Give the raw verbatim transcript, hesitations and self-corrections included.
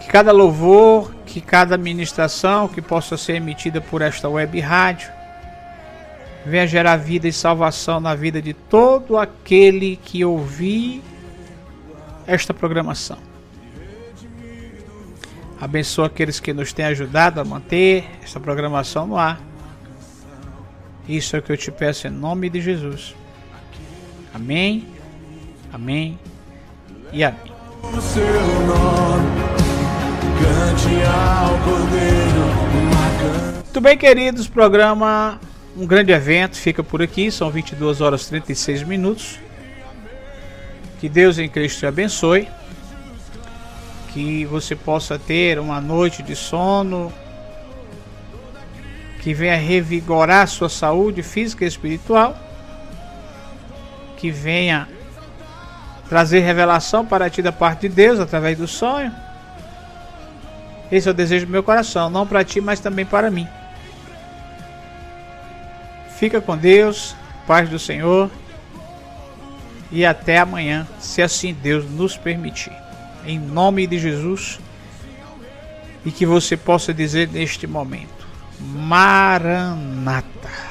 Que cada louvor, que cada ministração que possa ser emitida por esta web rádio venha gerar vida e salvação na vida de todo aquele que ouvir esta programação. Abençoa aqueles que nos têm ajudado a manter esta programação no ar. Isso é o que eu te peço em nome de Jesus. Amém, amém e amém. O seu nome, cante ao Cordeiro uma canção. Muito bem, queridos, programa, um grande evento, fica por aqui, são vinte e duas horas e trinta e seis minutos. Que Deus em Cristo te abençoe, que você possa ter uma noite de sono, que venha revigorar sua saúde física e espiritual, que venha trazer revelação para ti da parte de Deus através do sonho. Esse é o desejo do meu coração, não para ti, mas também para mim. Fica com Deus, paz do Senhor, e até amanhã, se assim Deus nos permitir. Em nome de Jesus, e que você possa dizer neste momento: Maranata.